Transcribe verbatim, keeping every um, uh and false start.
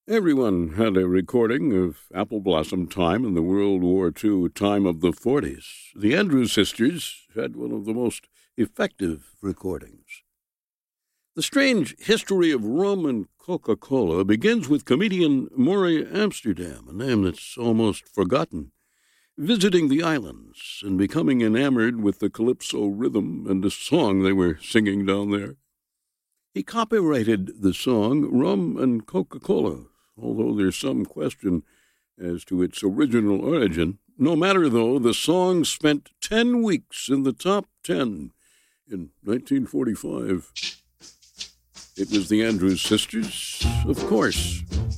Everyone had a recording of Apple Blossom Time in the World War Two time of the forties. The Andrews Sisters had one of the most effective recordings. The strange history of rum and Coca-Cola begins with comedian Maury Amsterdam, a name that's almost forgotten, visiting the islands and becoming enamored with the calypso rhythm and the song they were singing down there. He copyrighted the song Rum and Coca-Cola, although there's some question as to its original origin. No matter, though, the song spent ten weeks in the top ten in nineteen forty-five. It was the Andrews Sisters, of course.